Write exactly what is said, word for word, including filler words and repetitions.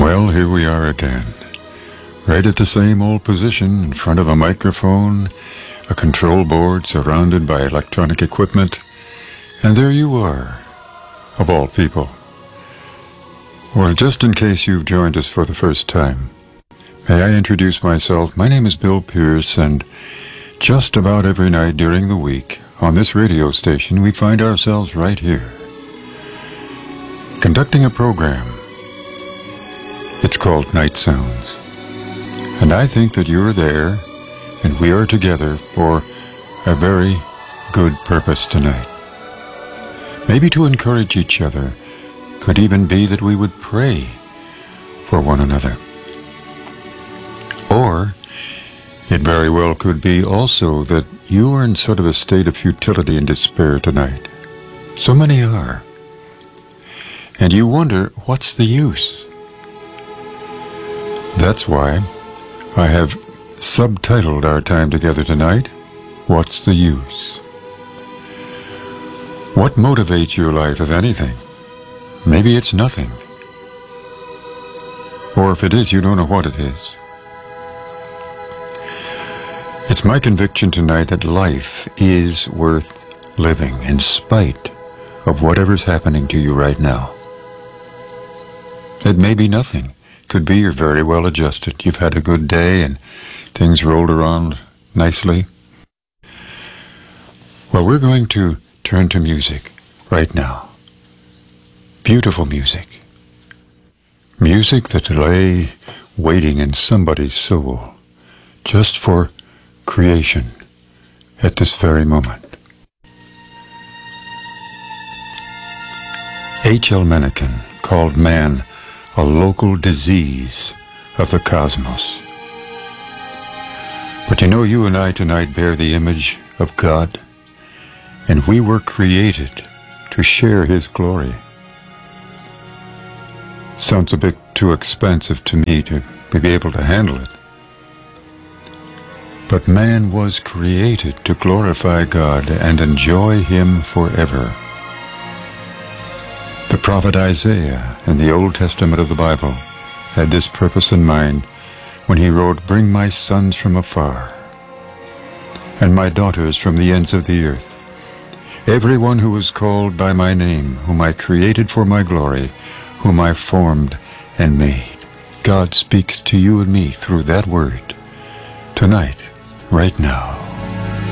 Well, here we are again, right at the same old position in front of a microphone, a control board surrounded by electronic equipment, and there you are, of all people. Well, just in case you've joined us for the first time, may I introduce myself? My name is Bill Pierce, and just about every night during the week on this radio station, we find ourselves right here, conducting a program. It's called Night Sounds. And I think that you're there, and we are together for a very good purpose tonight. Maybe to encourage each other. Could even be that we would pray for one another. Or it very well could be also that you are in sort of a state of futility and despair tonight. So many are. And you wonder, what's the use? That's why I have subtitled our time together tonight, What's the Use? What motivates your life, if anything? Maybe it's nothing. Or if it is, you don't know what it is. It's my conviction tonight that life is worth living in spite of whatever's happening to you right now. It may be nothing. Could be you're very well adjusted. You've had a good day and things rolled around nicely. Well, we're going to turn to music right now. Beautiful music. Music that lay waiting in somebody's soul just for creation at this very moment. H L Mencken called man a local disease of the cosmos. But you know, you and I tonight bear the image of God, and we were created to share His glory. Sounds a bit too expensive to me to be able to handle it. But man was created to glorify God and enjoy Him forever. The prophet Isaiah in the Old Testament of the Bible had this purpose in mind when he wrote, "Bring my sons from afar, and my daughters from the ends of the earth, everyone who is called by my name, whom I created for my glory, whom I formed and made." God speaks to you and me through that word tonight, right now.